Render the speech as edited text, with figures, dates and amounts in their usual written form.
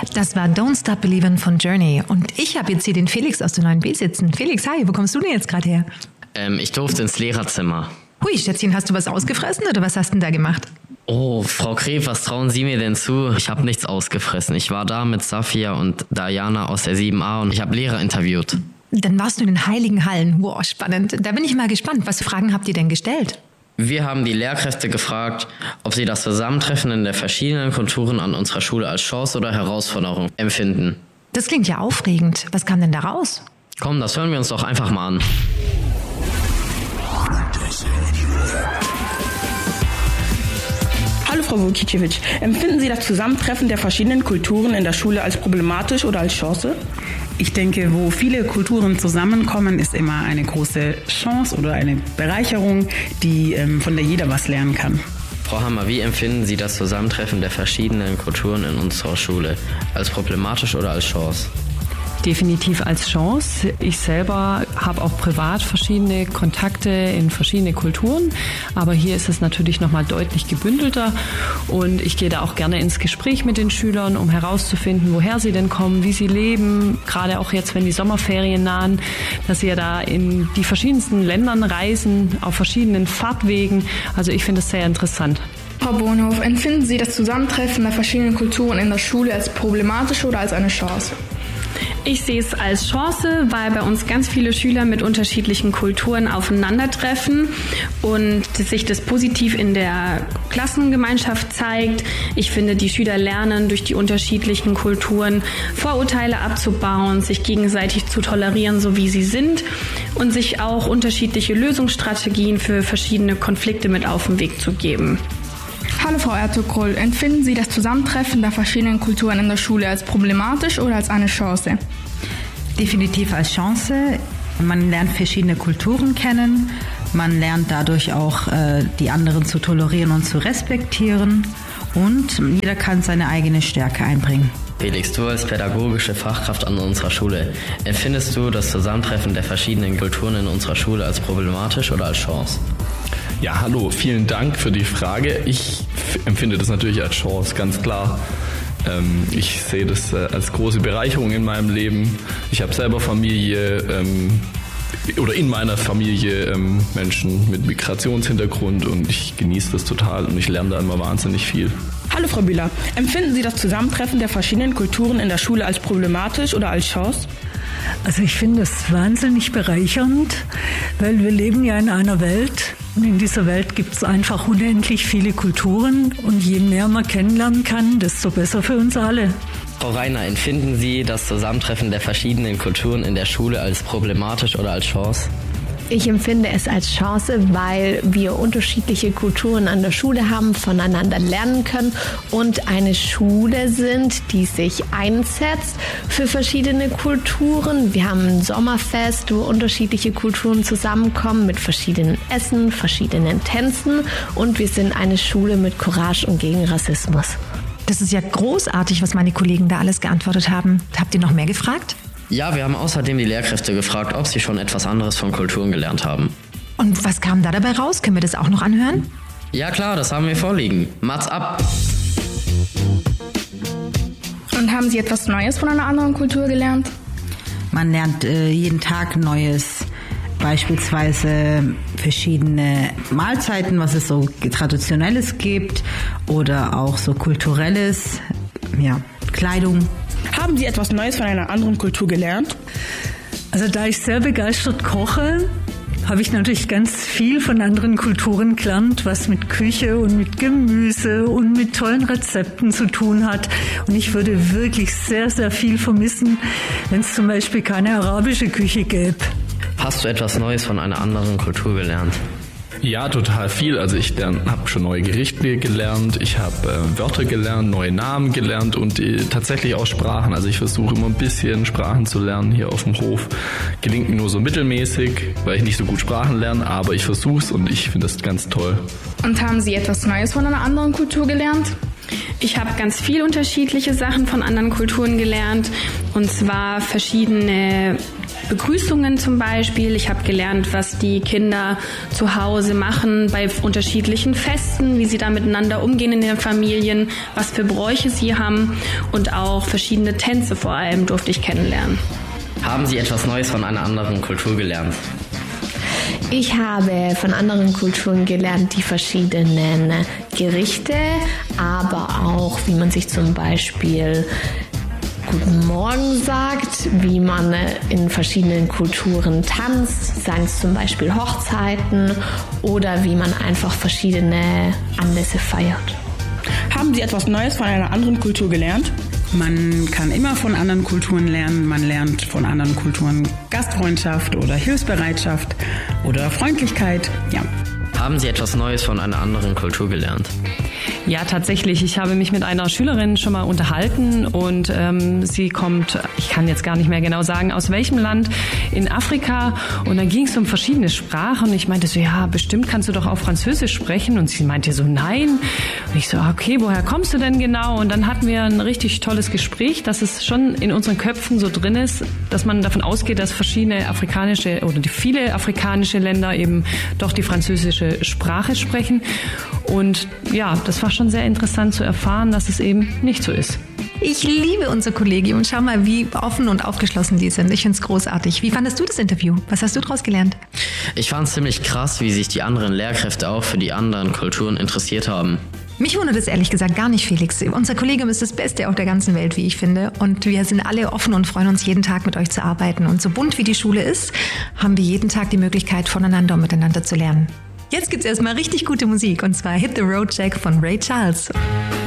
Das war Don't Stop Believin' von Journey. Und ich habe jetzt hier den Felix aus der 9b sitzen. Felix, hi, wo kommst du denn jetzt gerade her? Ich durfte ins Lehrerzimmer. Hui, Schätzchen, hast du was ausgefressen oder was hast du denn da gemacht? Oh, Frau Kreb, was trauen Sie mir denn zu? Ich habe nichts ausgefressen. Ich war da mit Safia und Diana aus der 7a und ich habe Lehrer interviewt. Dann warst du in den heiligen Hallen. Wow, spannend. Da bin ich mal gespannt. Was für Fragen habt ihr denn gestellt? Wir haben die Lehrkräfte gefragt, ob sie das Zusammentreffen in der verschiedenen Kulturen an unserer Schule als Chance oder Herausforderung empfinden. Das klingt ja aufregend. Was kam denn da raus? Komm, das hören wir uns doch einfach mal an. Hallo Frau Vukicevic, empfinden Sie das Zusammentreffen der verschiedenen Kulturen in der Schule als problematisch oder als Chance? Ich denke, wo viele Kulturen zusammenkommen, ist immer eine große Chance oder eine Bereicherung, von der jeder was lernen kann. Frau Hammer, wie empfinden Sie das Zusammentreffen der verschiedenen Kulturen in unserer Schule? Als problematisch oder als Chance? Definitiv als Chance. Ich selber habe auch privat verschiedene Kontakte in verschiedene Kulturen, aber hier ist es natürlich nochmal deutlich gebündelter und ich gehe da auch gerne ins Gespräch mit den Schülern, um herauszufinden, woher sie denn kommen, wie sie leben, gerade auch jetzt, wenn die Sommerferien nahen, dass sie ja da in die verschiedensten Ländern reisen, auf verschiedenen Fahrtwegen. Also ich finde es sehr interessant. Frau Bonhoff, empfinden Sie das Zusammentreffen der verschiedenen Kulturen in der Schule als problematisch oder als eine Chance? Ich sehe es als Chance, weil bei uns ganz viele Schüler mit unterschiedlichen Kulturen aufeinandertreffen und sich das positiv in der Klassengemeinschaft zeigt. Ich finde, die Schüler lernen durch die unterschiedlichen Kulturen Vorurteile abzubauen, sich gegenseitig zu tolerieren, so wie sie sind und sich auch unterschiedliche Lösungsstrategien für verschiedene Konflikte mit auf den Weg zu geben. Hallo Frau Ertugrul, empfinden Sie das Zusammentreffen der verschiedenen Kulturen in der Schule als problematisch oder als eine Chance? Definitiv als Chance. Man lernt verschiedene Kulturen kennen, man lernt dadurch auch die anderen zu tolerieren und zu respektieren und jeder kann seine eigene Stärke einbringen. Felix, du als pädagogische Fachkraft an unserer Schule, empfindest du das Zusammentreffen der verschiedenen Kulturen in unserer Schule als problematisch oder als Chance? Ja, hallo, vielen Dank für die Frage. Ich empfinde das natürlich als Chance, ganz klar. Ich sehe das als große Bereicherung in meinem Leben. Ich habe selber Familie oder in meiner Familie Menschen mit Migrationshintergrund und ich genieße das total und ich lerne da immer wahnsinnig viel. Hallo Frau Bühler, empfinden Sie das Zusammentreffen der verschiedenen Kulturen in der Schule als problematisch oder als Chance? Also ich finde es wahnsinnig bereichernd, weil wir leben ja in einer Welt und in dieser Welt gibt es einfach unendlich viele Kulturen und je mehr man kennenlernen kann, desto besser für uns alle. Frau Reiner, empfinden Sie das Zusammentreffen der verschiedenen Kulturen in der Schule als problematisch oder als Chance? Ich empfinde es als Chance, weil wir unterschiedliche Kulturen an der Schule haben, voneinander lernen können und eine Schule sind, die sich einsetzt für verschiedene Kulturen. Wir haben ein Sommerfest, wo unterschiedliche Kulturen zusammenkommen mit verschiedenen Essen, verschiedenen Tänzen und wir sind eine Schule mit Courage und gegen Rassismus. Das ist ja großartig, was meine Kollegen da alles geantwortet haben. Habt ihr noch mehr gefragt? Ja, wir haben außerdem die Lehrkräfte gefragt, ob sie schon etwas anderes von Kulturen gelernt haben. Und was kam da dabei raus? Können wir das auch noch anhören? Ja klar, das haben wir vorliegen. Mats ab! Und haben Sie etwas Neues von einer anderen Kultur gelernt? Man lernt jeden Tag Neues, beispielsweise verschiedene Mahlzeiten, was es so Traditionelles gibt oder auch so Kulturelles, ja, Kleidung. Haben Sie etwas Neues von einer anderen Kultur gelernt? Also da ich sehr begeistert koche, habe ich natürlich ganz viel von anderen Kulturen gelernt, was mit Küche und mit Gemüse und mit tollen Rezepten zu tun hat. Und ich würde wirklich sehr, sehr viel vermissen, wenn es zum Beispiel keine arabische Küche gäbe. Hast du etwas Neues von einer anderen Kultur gelernt? Ja, total viel. Also ich habe schon neue Gerichte gelernt, ich habe Wörter gelernt, neue Namen gelernt und tatsächlich auch Sprachen. Also ich versuche immer ein bisschen Sprachen zu lernen hier auf dem Hof. Gelingt mir nur so mittelmäßig, weil ich nicht so gut Sprachen lerne, aber ich versuche es und ich finde das ganz toll. Und haben Sie etwas Neues von einer anderen Kultur gelernt? Ich habe ganz viel unterschiedliche Sachen von anderen Kulturen gelernt und zwar verschiedene Begrüßungen zum Beispiel. Ich habe gelernt, was die Kinder zu Hause machen bei unterschiedlichen Festen, wie sie da miteinander umgehen in den Familien, was für Bräuche sie haben und auch verschiedene Tänze vor allem durfte ich kennenlernen. Haben Sie etwas Neues von einer anderen Kultur gelernt? Ich habe von anderen Kulturen gelernt, die verschiedenen Gerichte, aber auch, wie man sich zum Beispiel Guten Morgen sagt, wie man in verschiedenen Kulturen tanzt, seien es zum Beispiel Hochzeiten oder wie man einfach verschiedene Anlässe feiert. Haben Sie etwas Neues von einer anderen Kultur gelernt? Man kann immer von anderen Kulturen lernen. Man lernt von anderen Kulturen Gastfreundschaft oder Hilfsbereitschaft oder Freundlichkeit. Ja. Haben Sie etwas Neues von einer anderen Kultur gelernt? Ja, tatsächlich. Ich habe mich mit einer Schülerin schon mal unterhalten und sie kommt, ich kann jetzt gar nicht mehr genau sagen, aus welchem Land in Afrika. Und dann ging es um verschiedene Sprachen. Ich meinte so, ja, bestimmt kannst du doch auch Französisch sprechen. Und sie meinte so, nein. Und ich so, okay, woher kommst du denn genau? Und dann hatten wir ein richtig tolles Gespräch, dass es schon in unseren Köpfen so drin ist, dass man davon ausgeht, dass verschiedene afrikanische oder viele afrikanische Länder eben doch die französische Sprache sprechen. Und ja, das war schon sehr interessant zu erfahren, dass es eben nicht so ist. Ich liebe unser Kollegium und schau mal, wie offen und aufgeschlossen die sind. Ich finde es großartig. Wie fandest du das Interview? Was hast du daraus gelernt? Ich fand es ziemlich krass, wie sich die anderen Lehrkräfte auch für die anderen Kulturen interessiert haben. Mich wundert es ehrlich gesagt gar nicht, Felix. Unser Kollegium ist das Beste auf der ganzen Welt, wie ich finde. Und wir sind alle offen und freuen uns, jeden Tag mit euch zu arbeiten. Und so bunt wie die Schule ist, haben wir jeden Tag die Möglichkeit, voneinander und miteinander zu lernen. Jetzt gibt's erstmal richtig gute Musik, und zwar Hit the Road Jack von Ray Charles.